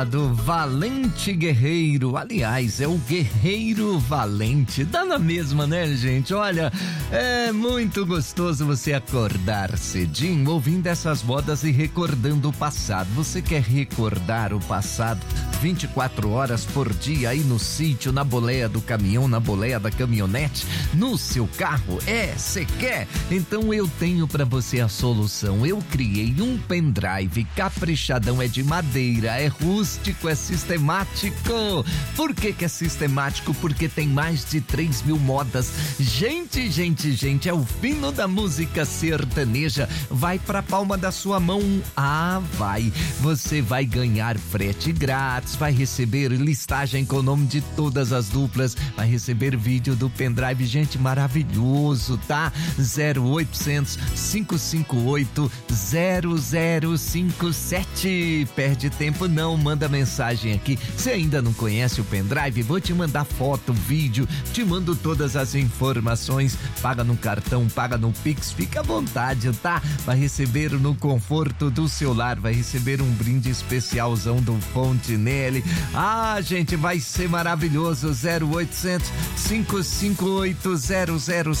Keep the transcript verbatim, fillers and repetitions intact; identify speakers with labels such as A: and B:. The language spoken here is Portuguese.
A: passado, Valente Guerreiro. Aliás, é o Guerreiro Valente. Dá na mesma, né, gente? Olha, é muito gostoso você acordar cedinho ouvindo essas modas e recordando o passado. Você quer recordar o passado vinte e quatro horas por dia aí no sítio, na boleia do caminhão, na boleia da caminhonete, no seu carro? É, você quer? Então eu tenho pra você a solução. Eu criei um pendrive caprichadão, é de madeira, é rústico, é sistemático. Por que que é sistemático? Porque tem mais de três mil modas. Gente, gente, gente, é o fino da música sertaneja. Vai pra palma da sua mão. Ah, vai. Você vai ganhar frete grátis, vai receber listagem com o nome de todas as duplas, vai receber vídeo do pendrive, gente, maravilhoso, tá? zero oitocentos, cinco cinco oito, zero zero cinco sete. Perde tempo não, manda mensagem aqui. Se ainda não conhece o pendrive, vou te mandar foto, vídeo, te mando todas as informações. Paga no cartão, paga no Pix, fica à vontade, tá? Vai receber no conforto do seu lar, vai receber um brinde especialzão do Fontenelle. Ah, gente, vai ser maravilhoso. Zero oitocentos, cinco cinco oito, zero zero